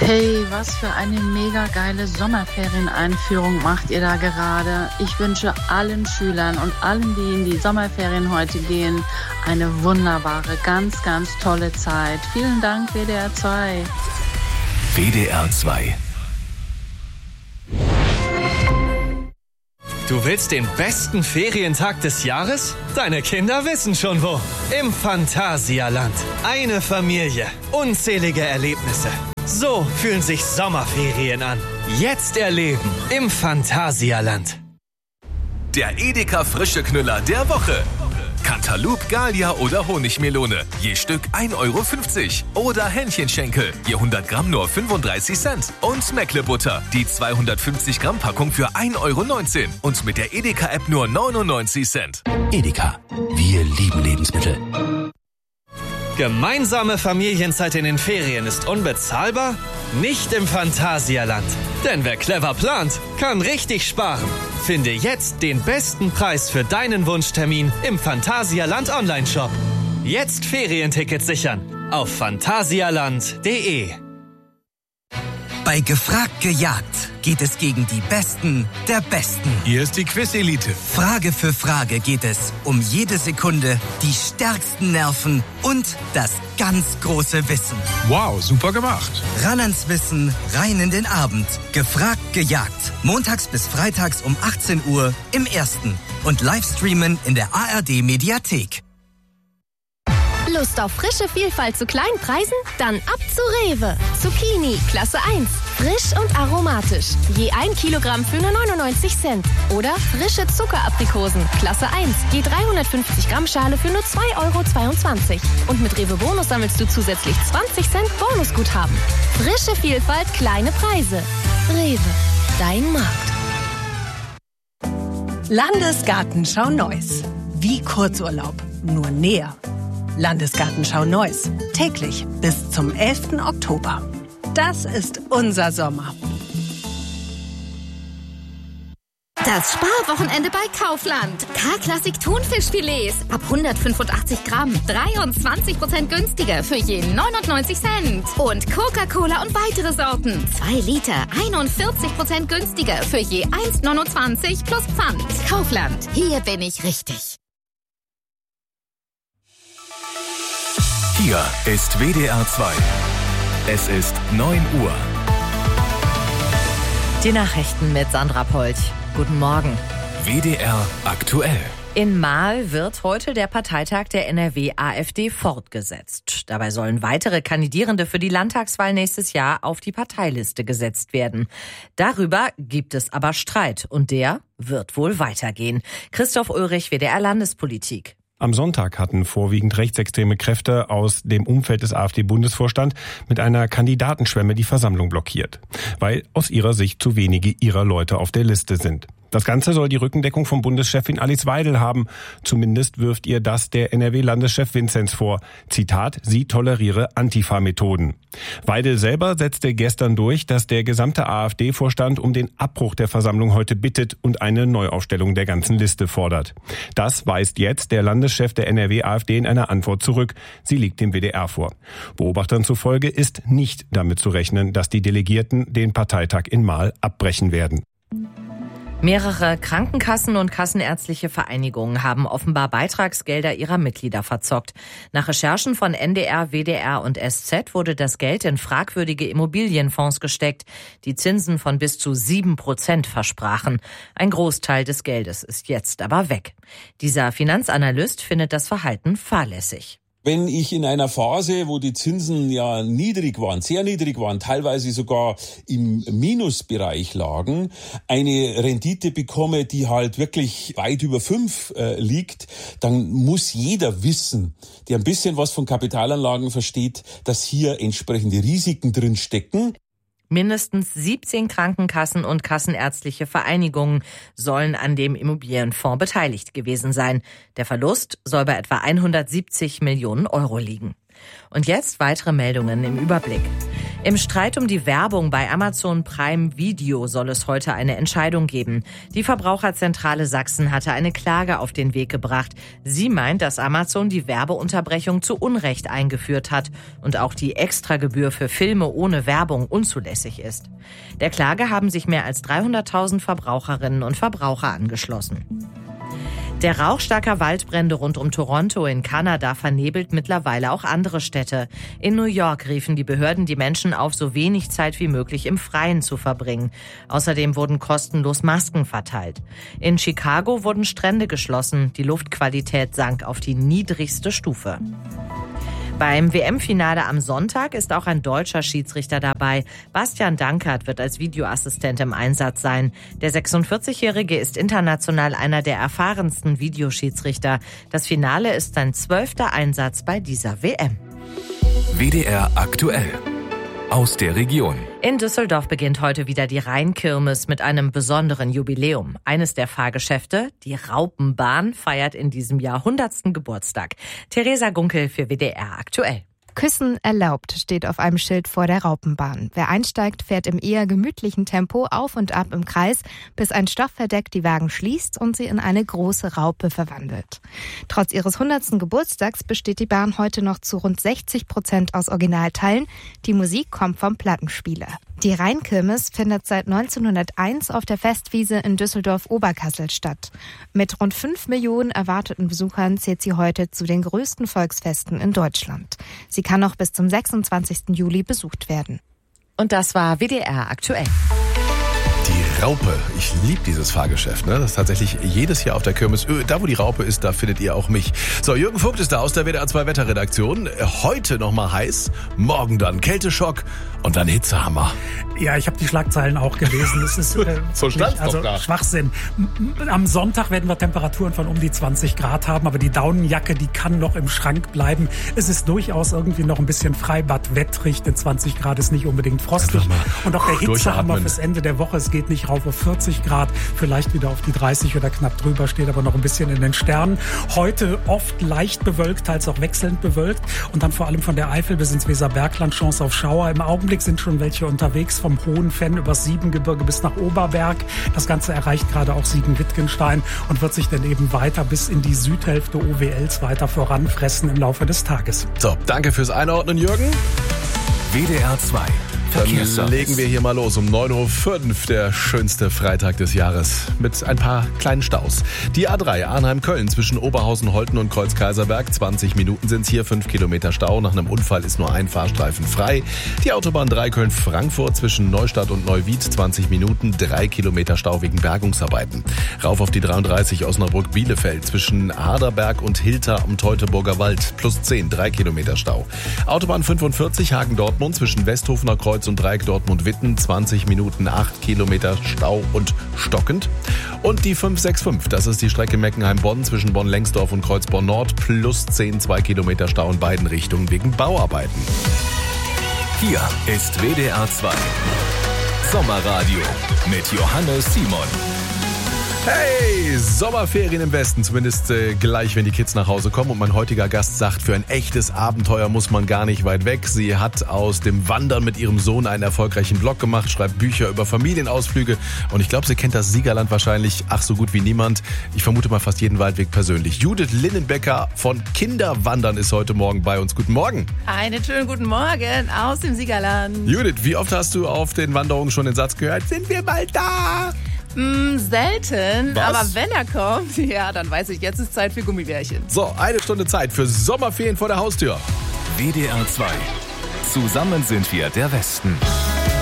Hey, was für eine mega geile Sommerferieneinführung macht ihr da gerade. Ich wünsche allen Schülern und allen, die in die Sommerferien heute gehen, eine wunderbare, ganz, ganz tolle Zeit. Vielen Dank, WDR 2. WDR 2. Du willst den besten Ferientag des Jahres? Deine Kinder wissen schon wo. Im Phantasialand. Eine Familie. Unzählige Erlebnisse. So fühlen sich Sommerferien an. Jetzt erleben im Phantasialand. Der Edeka Frische Knüller der Woche. Cantaloupe, Gallia oder Honigmelone. Je Stück 1,50 €. Oder Hähnchenschenkel. Je 100 Gramm nur 35 Cent. Und Meckle-Butter. Die 250 Gramm Packung für 1,19 €. Und mit der Edeka-App nur 99 Cent. Edeka. Wir lieben Lebensmittel. Gemeinsame Familienzeit in den Ferien ist unbezahlbar? Nicht im Phantasialand. Denn wer clever plant, kann richtig sparen. Finde jetzt den besten Preis für deinen Wunschtermin im Phantasialand Online-Shop. Jetzt Ferientickets sichern auf phantasialand.de. Bei Gefragt gejagt geht es gegen die Besten der Besten. Hier ist die Quiz-Elite. Frage für Frage geht es um jede Sekunde, die stärksten Nerven und das ganz große Wissen. Wow, super gemacht. Ran ans Wissen, rein in den Abend. Gefragt gejagt. Montags bis freitags um 18 Uhr im Ersten. Und Livestreamen in der ARD-Mediathek. Lust auf frische Vielfalt zu kleinen Preisen? Dann ab zu Rewe. Zucchini, Klasse 1. Frisch und aromatisch. Je 1 Kilogramm für nur 99 Cent. Oder frische Zuckeraprikosen, Klasse 1. Je 350 Gramm Schale für nur 2,22 €. Und mit Rewe Bonus sammelst du zusätzlich 20 Cent Bonusguthaben. Frische Vielfalt, kleine Preise. Rewe, dein Markt. Landesgartenschau Neuss. Wie Kurzurlaub, nur näher. Landesgartenschau Neuss. Täglich bis zum 11. Oktober. Das ist unser Sommer. Das Sparwochenende bei Kaufland. K-Klassik Thunfischfilets ab 185 Gramm. 23% günstiger für je 99 Cent. Und Coca-Cola und weitere Sorten. 2 Liter, 41% günstiger für je 1,29 plus Pfand. Kaufland. Hier bin ich richtig. Hier ist WDR 2. Es ist 9 Uhr. Die Nachrichten mit Sandra Polch. Guten Morgen. WDR aktuell. In Marl wird heute der Parteitag der NRW-AfD fortgesetzt. Dabei sollen weitere Kandidierende für die Landtagswahl nächstes Jahr auf die Parteiliste gesetzt werden. Darüber gibt es aber Streit und der wird wohl weitergehen. Christoph Ulrich, WDR Landespolitik. Am Sonntag hatten vorwiegend rechtsextreme Kräfte aus dem Umfeld des AfD-Bundesvorstands mit einer Kandidatenschwemme die Versammlung blockiert, weil aus ihrer Sicht zu wenige ihrer Leute auf der Liste sind. Das Ganze soll die Rückendeckung von Bundeschefin Alice Weidel haben. Zumindest wirft ihr das der NRW-Landeschef Vinzenz vor. Zitat, sie toleriere Antifa-Methoden. Weidel selber setzte gestern durch, dass der gesamte AfD-Vorstand um den Abbruch der Versammlung heute bittet und eine Neuaufstellung der ganzen Liste fordert. Das weist jetzt der Landeschef der NRW-AfD in einer Antwort zurück. Sie liegt dem WDR vor. Beobachtern zufolge ist nicht damit zu rechnen, dass die Delegierten den Parteitag in Marl abbrechen werden. Mehrere Krankenkassen und kassenärztliche Vereinigungen haben offenbar Beitragsgelder ihrer Mitglieder verzockt. Nach Recherchen von NDR, WDR und SZ wurde das Geld in fragwürdige Immobilienfonds gesteckt, die Zinsen von bis zu 7% versprachen. Ein Großteil des Geldes ist jetzt aber weg. Dieser Finanzanalyst findet das Verhalten fahrlässig. Wenn ich in einer Phase, wo die Zinsen ja niedrig waren, sehr niedrig waren, teilweise sogar im Minusbereich lagen, eine Rendite bekomme, die halt wirklich weit über 5 liegt, dann muss jeder wissen, der ein bisschen was von Kapitalanlagen versteht, dass hier entsprechende Risiken drin stecken. Mindestens 17 Krankenkassen und kassenärztliche Vereinigungen sollen an dem Immobilienfonds beteiligt gewesen sein. Der Verlust soll bei etwa 170 Millionen Euro liegen. Und jetzt weitere Meldungen im Überblick. Im Streit um die Werbung bei Amazon Prime Video soll es heute eine Entscheidung geben. Die Verbraucherzentrale Sachsen hatte eine Klage auf den Weg gebracht. Sie meint, dass Amazon die Werbeunterbrechung zu Unrecht eingeführt hat und auch die Extragebühr für Filme ohne Werbung unzulässig ist. Der Klage haben sich mehr als 300.000 Verbraucherinnen und Verbraucher angeschlossen. Der Rauch starker Waldbrände rund um Toronto in Kanada vernebelt mittlerweile auch andere Städte. In New York riefen die Behörden die Menschen auf, so wenig Zeit wie möglich im Freien zu verbringen. Außerdem wurden kostenlos Masken verteilt. In Chicago wurden Strände geschlossen. Die Luftqualität sank auf die niedrigste Stufe. Beim WM-Finale am Sonntag ist auch ein deutscher Schiedsrichter dabei. Bastian Dankert wird als Videoassistent im Einsatz sein. Der 46-Jährige ist international einer der erfahrensten Videoschiedsrichter. Das Finale ist sein 12. Einsatz bei dieser WM. WDR aktuell. Aus der Region. In Düsseldorf beginnt heute wieder die Rheinkirmes mit einem besonderen Jubiläum. Eines der Fahrgeschäfte, die Raupenbahn, feiert in diesem Jahr 100. Geburtstag. Theresa Gunkel für WDR aktuell. Küssen erlaubt steht auf einem Schild vor der Raupenbahn. Wer einsteigt, fährt im eher gemütlichen Tempo auf und ab im Kreis, bis ein Stoffverdeck die Wagen schließt und sie in eine große Raupe verwandelt. Trotz ihres 100. Geburtstags besteht die Bahn heute noch zu rund 60% aus Originalteilen. Die Musik kommt vom Plattenspieler. Die Rheinkirmes findet seit 1901 auf der Festwiese in Düsseldorf-Oberkassel statt. Mit rund 5 Millionen erwarteten Besuchern zählt sie heute zu den größten Volksfesten in Deutschland. Sie kann noch bis zum 26. Juli besucht werden. Und das war WDR aktuell. Die Raupe. Ich liebe dieses Fahrgeschäft. Ne? Das ist tatsächlich jedes Jahr auf der Kirmes. Da, wo die Raupe ist, da findet ihr auch mich. So, Jürgen Vogt ist da aus der WDR 2 Wetterredaktion. Heute nochmal heiß, morgen dann Kälteschock und dann Hitzehammer. Ja, ich habe die Schlagzeilen auch gelesen. Das ist so stand's also doch da. Schwachsinn. Am Sonntag werden wir Temperaturen von um die 20 Grad haben, aber die Daunenjacke, die kann noch im Schrank bleiben. Es ist durchaus irgendwie noch ein bisschen Freibad-wettrig, denn 20 Grad ist nicht unbedingt frostig. Und auch der Hitzehammer fürs Ende der Woche. Es geht nicht rauf auf 40 Grad, vielleicht wieder auf die 30 oder knapp drüber, steht aber noch ein bisschen in den Sternen. Heute oft leicht bewölkt, teils auch wechselnd bewölkt und dann vor allem von der Eifel bis ins Weserbergland Chance auf Schauer. Im Augenblick sind schon welche unterwegs, vom Hohen Fenn übers Siebengebirge bis nach Oberberg. Das Ganze erreicht gerade auch Siegen-Wittgenstein und wird sich dann eben weiter bis in die Südhälfte OWLs weiter voranfressen im Laufe des Tages. So, danke fürs Einordnen, Jürgen. WDR 2. Dann legen wir hier mal los um 9.05 Uhr, der schönste Freitag des Jahres, mit ein paar kleinen Staus. Die A3 Arnheim-Köln zwischen Oberhausen, Holten und Kreuz-Kaiserberg, 20 Minuten sind's hier, 5 Kilometer Stau. Nach einem Unfall ist nur ein Fahrstreifen frei. Die Autobahn 3 Köln-Frankfurt zwischen Neustadt und Neuwied, 20 Minuten, 3 Kilometer Stau wegen Bergungsarbeiten. Rauf auf die 33 Osnabrück-Bielefeld zwischen Harderberg und Hilter am Teutoburger Wald, plus 10, 3 Kilometer Stau. Autobahn 45 Hagen-Dortmund zwischen Westhofener Kreuz und Dreieck Dortmund-Witten, 20 Minuten, 8 Kilometer Stau und stockend. Und die 565, das ist die Strecke Meckenheim-Bonn zwischen Bonn-Lengsdorf und Kreuzborn-Nord, plus 10, 2 Kilometer Stau in beiden Richtungen wegen Bauarbeiten. Hier ist WDR 2. Sommerradio mit Johannes Simon. Hey, Sommerferien im Westen, zumindest gleich, wenn die Kids nach Hause kommen. Und mein heutiger Gast sagt, für ein echtes Abenteuer muss man gar nicht weit weg. Sie hat aus dem Wandern mit ihrem Sohn einen erfolgreichen Blog gemacht, schreibt Bücher über Familienausflüge. Und ich glaube, sie kennt das Siegerland wahrscheinlich ach so gut wie niemand. Ich vermute mal fast jeden Waldweg persönlich. Judith Linnenbecker von Kinderwandern ist heute Morgen bei uns. Guten Morgen. Einen schönen guten Morgen aus dem Siegerland. Judith, wie oft hast du auf den Wanderungen schon den Satz gehört, sind wir mal da? Selten, Was? aber wenn er kommt, ja, dann weiß ich, jetzt ist Zeit für Gummibärchen. So, 1 Stunde Zeit für Sommerferien vor der Haustür. WDR 2. Zusammen sind wir der Westen.